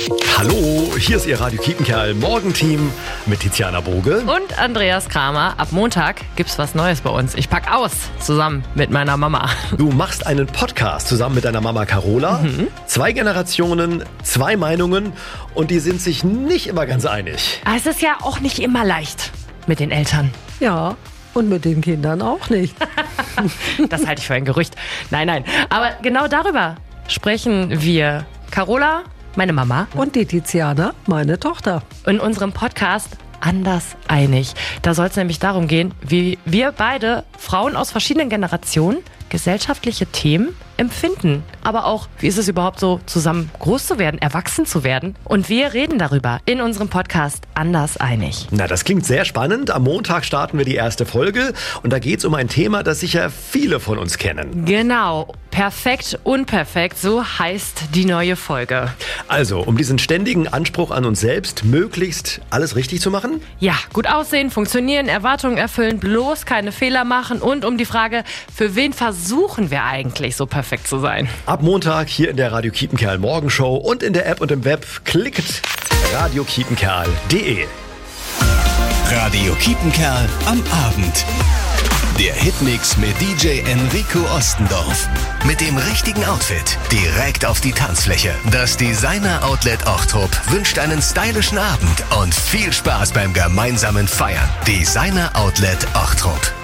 Hallo, hier ist Ihr Radio Kiepenkerl Morgenteam mit Tiziana Boge. Und Andreas Kramer. Ab Montag gibt's was Neues bei uns. Ich pack aus, zusammen mit meiner Mama. Du machst einen Podcast zusammen mit deiner Mama Carola. 2 Generationen, 2 Meinungen und die sind sich nicht immer ganz einig. Es ist ja auch nicht immer leicht mit den Eltern. Ja, und mit den Kindern auch nicht. Das halte ich für ein Gerücht. Nein. Aber genau darüber sprechen wir. Carola, meine Mama. Und die Tiziana, meine Tochter. In unserem Podcast Anders einig. Da soll es nämlich darum gehen, wie wir beide Frauen aus verschiedenen Generationen gesellschaftliche Themen empfinden. Aber auch, wie ist es überhaupt so, zusammen groß zu werden, erwachsen zu werden? Und wir reden darüber in unserem Podcast Anders einig. Na, das klingt sehr spannend. Am Montag starten wir die erste Folge und da geht es um ein Thema, das sicher viele von uns kennen. Genau. Perfekt, unperfekt, so heißt die neue Folge. Also, um diesen ständigen Anspruch an uns selbst, möglichst alles richtig zu machen? Ja, gut aussehen, funktionieren, Erwartungen erfüllen, bloß keine Fehler machen und um die Frage, für wen versuchen wir eigentlich so perfekt zu sein? Ab Montag hier in der Radio Kiepenkerl Morgenshow und in der App und im Web. Klickt radiokiepenkerl.de. Radio Kiepenkerl am Abend. Der Hitmix mit DJ Enrico Ostendorf. Mit dem richtigen Outfit direkt auf die Tanzfläche. Das Designer-Outlet Ochtrup wünscht einen stylischen Abend und viel Spaß beim gemeinsamen Feiern. Designer-Outlet Ochtrup.